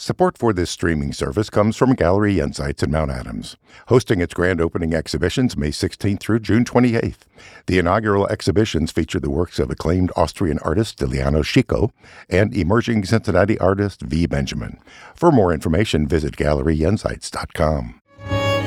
Support for this streaming service comes from Gallery Insights in Mount Adams, hosting its grand opening exhibitions May 16th through June 28th. The inaugural exhibitions feature the works of acclaimed Austrian artist Stiliano Chico and emerging Cincinnati artist V. Benjamin. For more information, visit GalleryInsights.com.